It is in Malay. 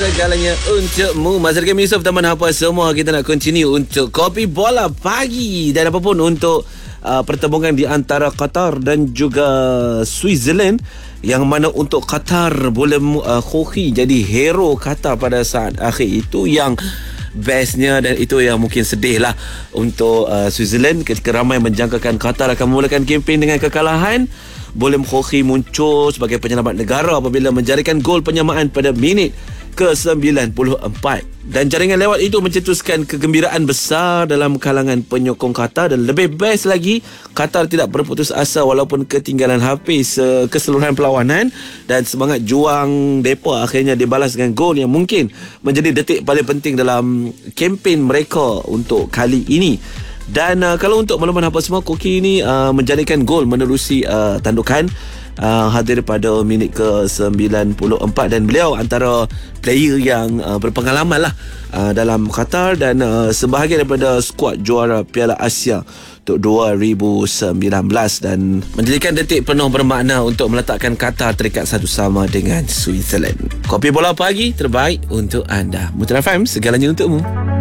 segalanya untukmu. Mazhar Game Yusof, teman apa semua, kita nak continue untuk Kopi Bola Pagi. Dan apapun untuk pertembungan di antara Qatar dan juga Switzerland, yang mana untuk Qatar boleh Khohi jadi hero Qatar pada saat akhir, itu yang bestnya, dan itu yang mungkin sedih lah untuk Switzerland ketika ramai menjangkakan Qatar akan memulakan kempen dengan kekalahan. Boleh Khohi muncul sebagai penyelamat negara apabila menjadikan gol penyamaan pada minit ke-94, dan jaringan lewat itu mencetuskan kegembiraan besar dalam kalangan penyokong Qatar. Dan lebih best lagi, Qatar tidak berputus asa walaupun ketinggalan habis keseluruhan perlawanan, dan semangat juang mereka akhirnya dibalas dengan gol yang mungkin menjadi detik paling penting dalam kempen mereka untuk kali ini. Dan kalau untuk makluman apa semua, Koki ini menjadikan gol menerusi tandukan hadir pada minit ke-94, dan beliau antara player yang berpengalaman lah dalam Qatar, dan sebahagian daripada skuad juara Piala Asia untuk 2019, dan menjadikan detik penuh bermakna untuk meletakkan Qatar terikat satu sama dengan Switzerland. Kopi Bola Pagi terbaik untuk anda. Mutra FM, segalanya untukmu.